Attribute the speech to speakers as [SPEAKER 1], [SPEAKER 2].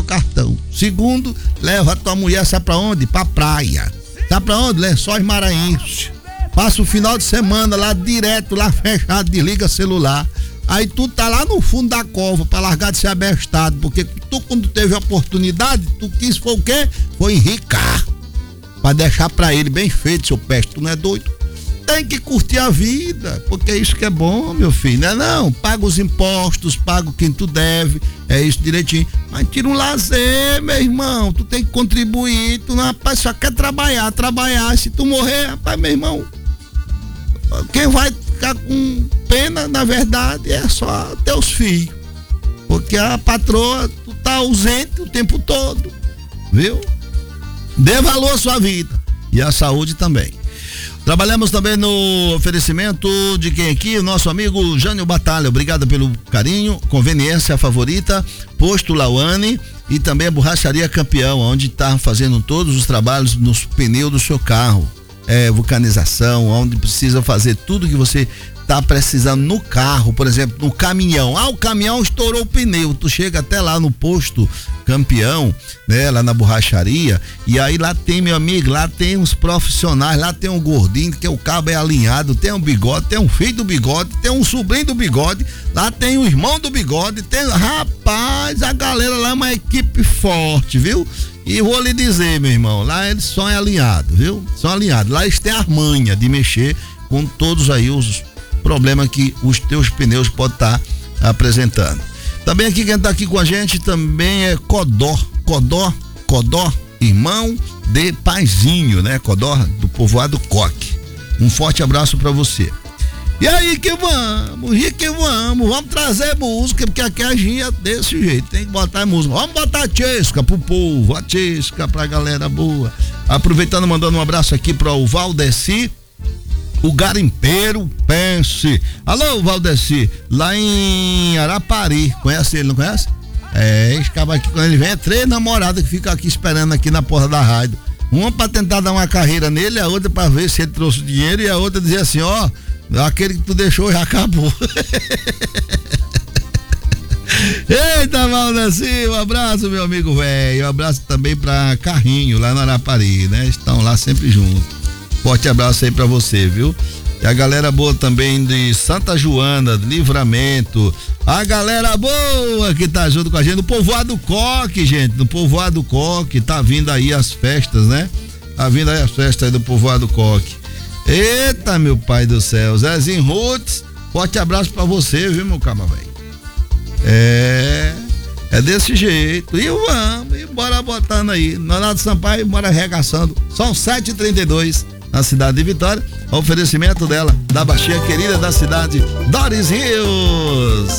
[SPEAKER 1] cartão. Segundo, leva a tua mulher, sabe pra onde? Pra praia. Sabe pra onde? Lençóis Maranhenses. Passa o final de semana lá direto, lá fechado, desliga celular. Aí tu tá lá no fundo da cova pra largar de ser abestado, porque tu, quando teve a oportunidade, tu quis foi o quê? Foi enricar. Pra deixar pra ele bem feito, seu peste, tu não é doido? Tem que curtir a vida, porque é isso que é bom, meu filho, não é não? Paga os impostos, paga quem tu deve, é isso direitinho. Mas tira um lazer, meu irmão, tu tem que contribuir, tu não, rapaz, só quer trabalhar, se tu morrer, rapaz, meu irmão, quem vai ficar com pena, na verdade, é só teus filhos, porque a patroa, tu tá ausente o tempo todo, viu? Dê valor à sua vida e à saúde também. Trabalhamos também no oferecimento de quem aqui? O nosso amigo Jânio Batalha. Obrigado pelo carinho, conveniência favorita, Posto Lauane e também a Borracharia Campeão, onde está fazendo todos os trabalhos nos pneus do seu carro. Vulcanização, onde precisa fazer tudo que você tá precisando no carro, por exemplo, no caminhão. O caminhão estourou o pneu, tu chega até lá no Posto Campeão, né, lá na borracharia, e aí lá tem, meu amigo, lá tem uns profissionais, lá tem um gordinho, que o cabo é alinhado, tem um bigode, tem um filho do bigode, tem um sobrinho do bigode, lá tem um irmão do bigode, rapaz, a galera lá é uma equipe forte, viu? E vou lhe dizer, meu irmão, lá eles são alinhados, viu? São alinhados, lá eles têm a manha de mexer com todos aí os problemas que os teus pneus podem estar apresentando. Também aqui, quem está aqui com a gente também é Codó, irmão de Paizinho, né? Codó do povoado Coque. Um forte abraço para você. E aí que vamos trazer música, porque aqui a gente é desse jeito, tem que botar música. Vamos botar a Tchesca pro povo, a Tchesca pra galera boa. Aproveitando, mandando um abraço aqui para o Valdeci, o garimpeiro, pense. Alô, Valdeci, lá em Arapari, conhece ele, não conhece? Esse cara aqui, quando ele vem, é 3 namoradas que ficam aqui esperando aqui na porta da rádio. Uma pra tentar dar uma carreira nele, a outra pra ver se ele trouxe dinheiro, e a outra dizer assim, ó, aquele que tu deixou já acabou. Eita, Valdeci, um abraço, meu amigo velho, um abraço também pra Carrinho, lá no Arapari, né? Estão lá sempre juntos. Forte abraço aí pra você, viu? E a galera boa também de Santa Joana, Livramento, a galera boa que tá junto com a gente, no Povoado Coque, gente, no Povoado Coque, tá vindo aí as festas, né? Tá vindo aí as festas aí do Povoado Coque. Eita, meu pai do céu, Zezinho Roots, forte abraço pra você, viu, meu cama, velho? É desse jeito, e vamos, e bora botando aí, Leonardo Sampaio, bora arregaçando, são 7h32. Na cidade de Vitória, oferecimento dela, da baixinha querida da cidade, Doris Rios.